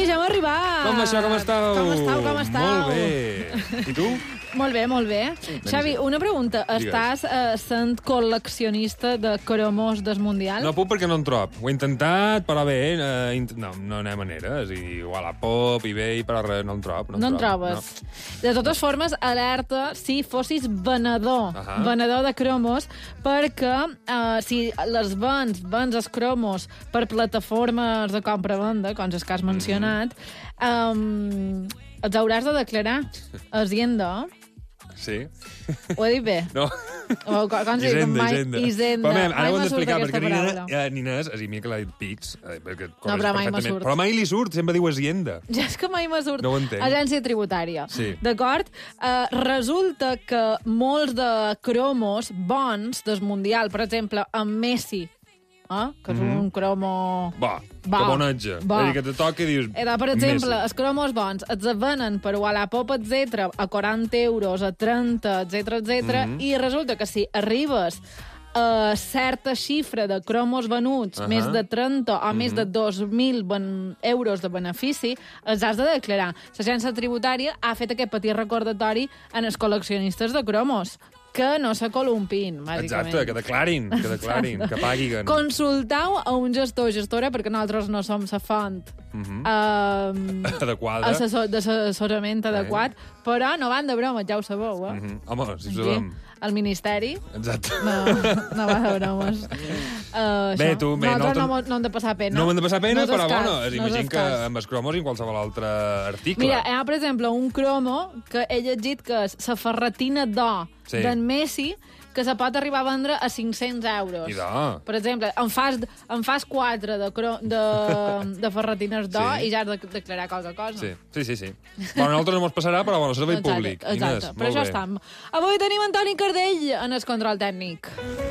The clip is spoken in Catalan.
ja hem arribat. Com això, com estàu? Com estàu? Molt bé. I tu? Molt bé, molt bé. Xavi, una pregunta. Digues. Estàs sent col·leccionista de cromos del Mundial? No puc perquè no en trob. Ho he intentat, però bé, no hi ha manera. És a dir, igual a Pop, eBay, però res, no en trob. No en trobes. No. De totes formes, alerta si fossis venedor, venedor de cromos, perquè si les vens els cromos per plataformes de compra-venda, com els que has mencionat, els hauràs de declarar a Hacienda. Sí. Ho he dit bé? No. Hisenda. Però ara ho hem d'explicar, perquè ni Inés, és mi que l'ha dit Pix, perquè però mai me surt. Però mai li surt, sempre diu Hacienda. Ja és que mai me surt. No ho entenc. Agència tributària. Sí. D'acord? Resulta que molts de cromos bons del Mundial, per exemple, amb Messi, que és un cromo... Que bonatge. És a dir, que te toca i dius... Per exemple, els cromos bons els venen per Wallapop, etc., a 40 euros, a 30, etc., i resulta que si arribes a certa xifra de cromos venuts, més de 30 o més de 2.000 euros de benefici, els has de declarar. L'agència tributària ha fet aquest petit recordatori en els col·leccionistes de cromos, que no s'acolumpin, bàsicament. Exacte, que declarin, que paguin. Consultau a un gestor o gestora, perquè nosaltres no som la font adequada, d'assessorament adequat, però no van de broma, ja ho sabeu, Home, si ho sabem. El Ministeri Exacte. No va de bromes. Bé, tu... Nosaltres no hem de passar pena. No hem de passar pena, però bueno, imagina que amb els cromos i en qualsevol altre article. Mira, hi ha, per exemple, un cromo que he llegit que és la ferretina d'or d'en Messi, que se pot arribar a vendre a 500 euros. I de? Per exemple, en fas 4 de ferretines d'or i ja has de declarar qualque cosa. Sí. Bueno, a nosaltres no ens passarà, però bueno, servei públic. Exacte, per això estem. Avui tenim Antoni Cardell en el control tècnic.